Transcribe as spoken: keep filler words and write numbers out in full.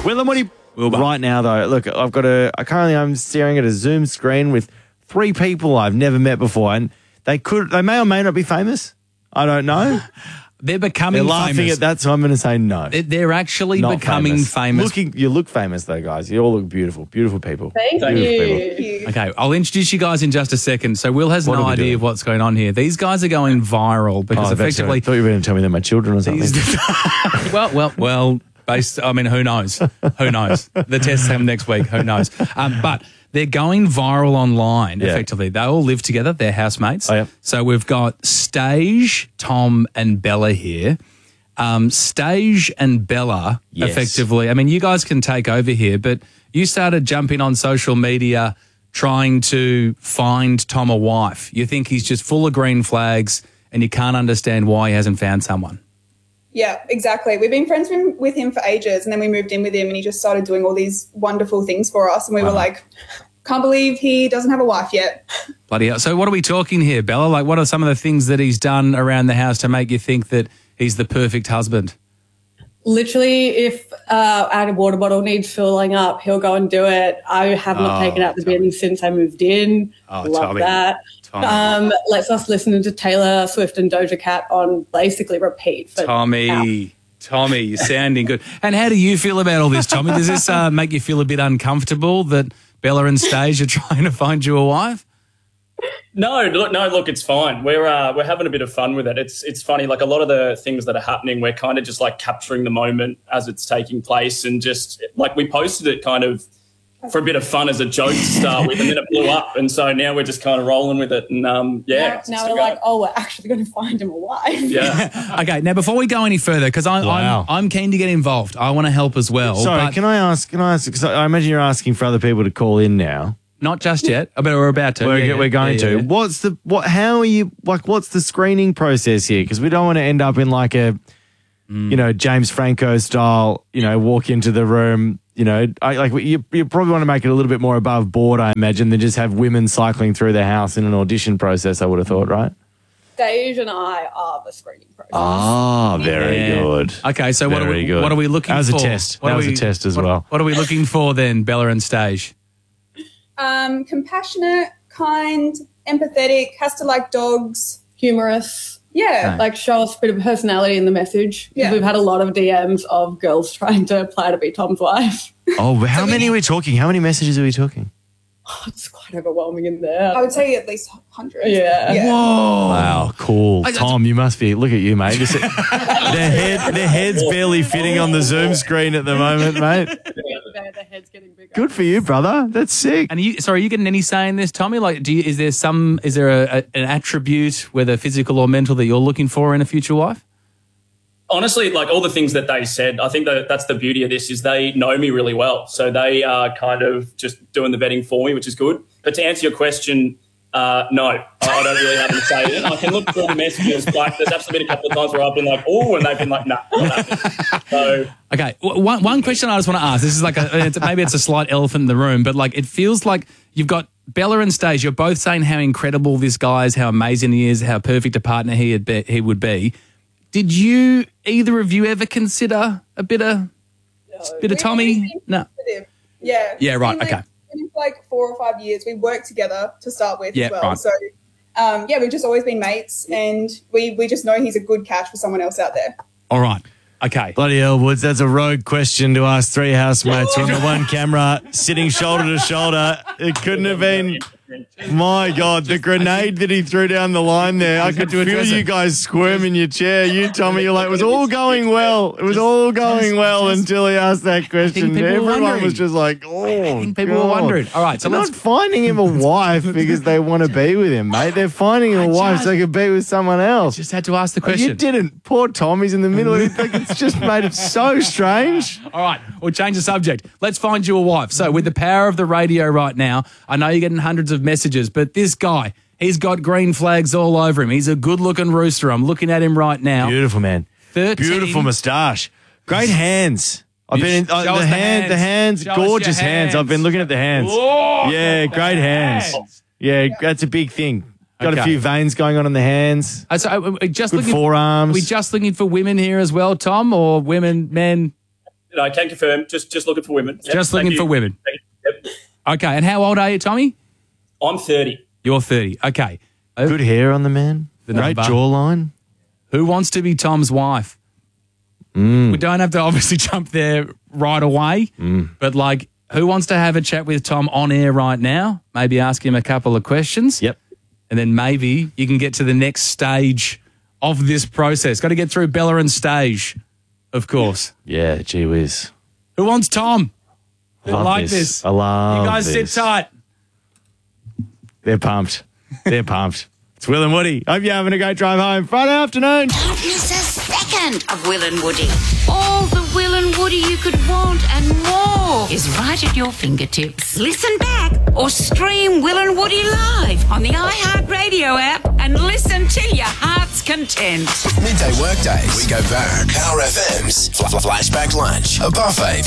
Willem, what do you... Wilbur. Right now, though, look, I've got a... I currently, I'm staring at a Zoom screen with three people I've never met before, and they could... They may or may not be famous. I don't know. They're becoming They're laughing famous. at that, so I'm going to say no. They're, they're actually Not becoming famous. Looking, you look famous, though, guys. You all look beautiful. Beautiful people. Thank Beautiful you. people. Okay, I'll introduce you guys in just a second. So Will has What no are we idea doing? of what's going on here. These guys are going viral because Oh, I bet you- effectively... I thought you were going to tell me they're my children or something. These- well, well, well, based, I mean, who knows? Who knows? The tests come next week. Who knows? Um, but they're going viral online, Yeah. effectively. They all live together. They're housemates. Oh, yeah. So we've got Stage, Tom and Bella here. Um, Stage and Bella, Yes. effectively, I mean, you guys can take over here, but you started jumping on social media trying to find Tom a wife. You think he's just full of green flags and you can't understand why he hasn't found someone. Yeah, exactly. We've been friends with- with him for ages, and then we moved in with him and he just started doing all these wonderful things for us, and we were like, can't believe he doesn't have a wife yet. Bloody hell. So what are we talking here, Bella? Like, what are some of the things that he's done around the house to make you think that he's the perfect husband? Literally, if uh, our water bottle needs filling up, he'll go and do it. I have not Oh, taken out the bin since I moved in. Oh, Love Tommy. that. Tommy. Um, lets us listen to Taylor Swift and Doja Cat on basically repeat. For Tommy, hours. Tommy, you're sounding good. And how do you feel about all this, Tommy? Does this uh, make you feel a bit uncomfortable that Bella and Stage are trying to find you a wife? No, look, no, look, it's fine. We're uh, we're having a bit of fun with it. It's it's funny, like a lot of the things that are happening, we're kind of just like capturing the moment as it's taking place, and just like we posted it kind of for a bit of fun as a joke to start with, and then it blew up, and so now we're just kind of rolling with it, and um, yeah. Now, it's now just we're a go. like, oh, we're actually going to find him a wife. yeah. Okay, now before we go any further, because I'm, Wow. I'm I'm keen to get involved. I want to help as well. Sorry, but can I ask? Can I ask? Because I imagine you're asking for other people to call in now. not just yet, but we're about to. We're, Yeah, we're going yeah, to. yeah. What's the what? How are you? Like, what's the screening process here? Because we don't want to end up in like a, Mm. you know, James Franco style. You know, walk into the room. You know, I, like you, you probably want to make it a little bit more above board, I imagine, than just have women cycling through the house in an audition process. I would have thought, right? Stage and I are the screening process. Ah, very Yeah. good. Okay, so what are Very we good. what are we looking That was for? a test. What That are was a we- test as what- well. What are we looking for then, Bella and Stage? Um, compassionate, kind, empathetic, has to like dogs. Humorous. Yeah. Like show us a bit of personality in the message. Yeah. We've had a lot of D Ms of girls trying to apply to be Tom's wife. Oh, how many are we talking? How many messages are we talking? It's quite overwhelming in there. I would say at least hundreds. Yeah. Whoa. Wow, cool. I- Tom, you must be, look at you, mate. Just, their, head, their head's barely fitting on the Zoom screen at the moment, mate. Their, their head's getting bigger. Good for you, brother. That's sick. And are you sorry, are you getting any say in this, Tommy? Like, do you, is there some is there a, a, an attribute, whether physical or mental, that you're looking for in a future wife? Honestly, like all the things that they said, I think that that's the beauty of this is they know me really well. So they are kind of just doing the vetting for me, which is good. But to answer your question, uh, no, I, I don't really have to say it. I can look through the messages, but there's actually been a couple of times where I've been like, oh, and they've been like, nah, not happening. So Okay, w- one one question I just want to ask. This is like a it's, maybe it's a slight elephant in the room, but like it feels like you've got Bella and Stage. You're both saying how incredible this guy is, how amazing he is, how perfect a partner he had be, he would be. Did you either of you ever consider a bit of bit of We've Tommy? always been No. with him. Yeah. Yeah, It's right, been, like, okay. it's been for like four or five years. We worked together to start with Yeah, as well. right. So, um, yeah, we've just always been mates, and we, we just know he's a good catch for someone else out there. All right. Okay. Bloody hell, Woods, that's a rogue question to ask three housemates on the one camera, sitting shoulder to shoulder. It couldn't have been... My God, the grenade that he threw down the line there. I could to feel address you it. guys squirm in your chair. You, Tommy, you're like, it was all going well. It was all going well until he asked that question. people were Everyone wondering. was just like, oh, I think people were God. wondering. All right, so They're let's not finding him a wife because they want to be with him, mate. They're finding him a wife so they could be with someone else. just had to ask the Like, question. you didn't. Poor Tommy's in the middle. It's, like, it's just made it so strange. All right, we'll change the subject. Let's find you a wife. So with the power of the radio right now, I know you're getting hundreds of messages, but this guy, he's got green flags all over him. He's a good-looking rooster. I'm looking at him right now. Beautiful, man. thirteen Beautiful moustache. Great hands. I've You been sh- uh, show us the the hand, the hands, hands. Show us your gorgeous hands. I've hands. been looking at the hands. Whoa, yeah, the great hands. hands. Yeah, that's a big thing. Got a Okay. few veins going on in the hands. Uh, so, uh, uh, just Good looking, forearms. Are we just looking for women here as well, Tom, or women, men? no, I can confirm. Just just looking for women. Yep, Just thank looking you. for women. Thank you. Yep. Okay, and how old are you, Tommy? I'm thirty. You're thirty. Okay. Uh, Good hair on the man. The Great number. jawline. Who wants to be Tom's wife? Mm. We don't have to obviously jump there right away, Mm. but like, who wants to have a chat with Tom on air right now? Maybe ask him a couple of questions. Yep. And then maybe you can get to the next stage of this process. Got to get through Bellerin stage, of course. Yeah, gee whiz. Who wants Tom? I Love like this. this. I love You guys this. sit tight. They're pumped. They're pumped. It's Will and Woody. Hope you're having a great drive home. Friday afternoon. Don't miss a second of Will and Woody. All the Will and Woody you could want and more is right at your fingertips. Listen back or stream Will and Woody live on the iHeartRadio app and listen till your heart's content. Midday workdays. We go back. Power F M's Fl- Flashback Lunch. A buffet